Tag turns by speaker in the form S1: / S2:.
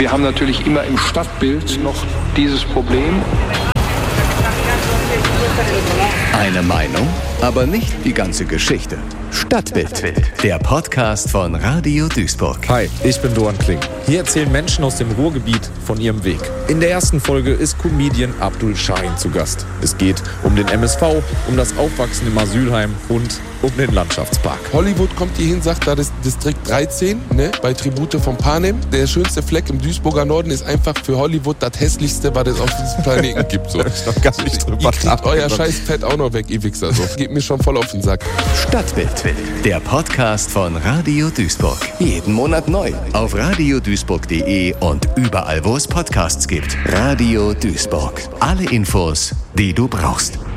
S1: Wir haben natürlich immer im Stadtbild noch dieses Problem.
S2: Eine Meinung, aber nicht die ganze Geschichte. Stadtbild, der Podcast von Radio Duisburg.
S3: Hi, ich bin Doan Kling. Hier erzählen Menschen aus dem Ruhrgebiet von ihrem Weg. In der ersten Folge ist Comedian Abdul Shahin zu Gast. Es geht um den MSV, um das Aufwachsen im Asylheim und um den Landschaftspark.
S4: Hollywood kommt hier hin, sagt, da ist Distrikt 13, bei Tribute von Panem. Der schönste Fleck im Duisburger Norden ist einfach für Hollywood das hässlichste, was es auf diesem Planeten gibt. So.
S3: Ich noch gar nicht drüber
S4: Ihr kriegt euer scheiß Fett auch noch weg, ihr Wichser. So. Geht mir schon voll auf den Sack.
S2: Stadtbild, der Podcast von Radio Duisburg. Jeden Monat neu auf radioduisburg.de und überall, wo es Podcasts gibt. Radio Duisburg. Alle Infos, die du brauchst.